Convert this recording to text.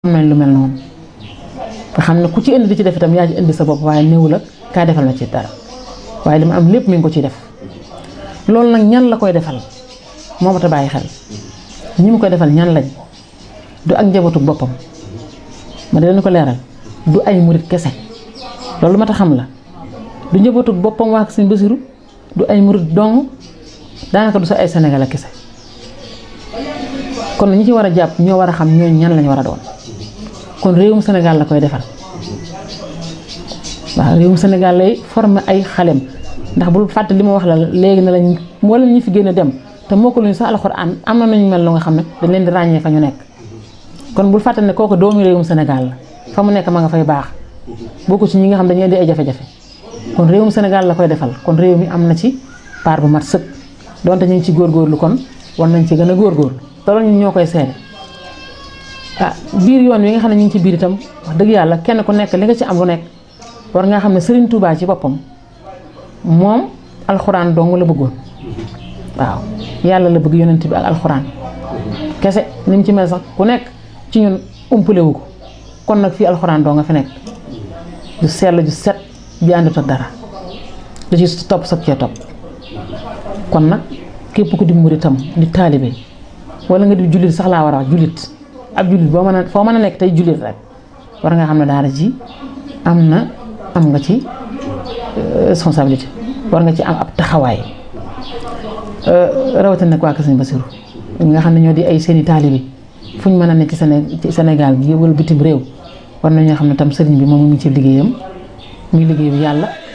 am nañ lu mel noonu nga xam ne ku ci indi di ci def itam yaa ci indi sa bopp waaye néew la kaa defal na ci dara waaye li ma am lépp mi ngi ko ciy def loolu nag ñan la koy defal moo mat a bàyyi xel ñi mu koy defal ñan lañ du ak njabootu boppam ma di leen ko leeral du ay murit kese loolu mat a xam la du njabootu boppam waa Sëñ Basiru du ay murit dong daanaka du sa ay Sénégal kese kon ñi ci war a jàpp ñoo war a xam ñooñu ñan lañ war a doon kon réewum Sénégal la koy defal waaw réewum Sénégal lay former ay xalem ndax bul fàtte li ma wax la léegi ne lañ wala ñu fi génn dem te moo ko luñu sax alxuraan am na nañu mel lu nga xam ne dañ leen di ràññee fa ñu nekk kon bul fàtte ne kooku doomu réewum Sénégal la fa mu nekk ma nga fay baax bokku ci ñi nga xam dañuy di ay jafe-jafe kon réewum Sénégal la koy defal kon réew mi am na ci part bu mat sëkk donte ñu ngi ci góorgóorlu kon war nañ ci gën a góorgóorlu te loolu ñun ñoo koy seede biir yoon wi nga xam ne ñu ngi ci biir itam wax dëgg yàlla kenn ku nekk li nga ci am lu nekk war ngaa xam ne Serigne Touba ci boppam moom alxuraan dong la bëggoon waaw yàlla la bëgg yonent bi ak alxuraan kese ni mu ci mel sax ku nekk ci ñun umpale wu ko kon nag fii alxuraan dong nga fi nekk du sell ju set bi àndut ak dara da ci topp sag cee topp kon nag képp ku di muritam di taalibe wala nga di jullit sax laa war a wax jullit ab jullit boo mën a foo mën a nekk tey jullit rek war nga xam ne daara ji am nga ci responsabilité war nga ci am ab taxawaay rawatina nag waa Sëñ Basiru nga xam ne ñoo di ay seeni taalibe fu ñu mën a nekk ci Sénégal gi wala bitim réew war nañoo xam ne tam sëriñ bi moom mu ngi ci liggéeyam muy liggéey bi yàlla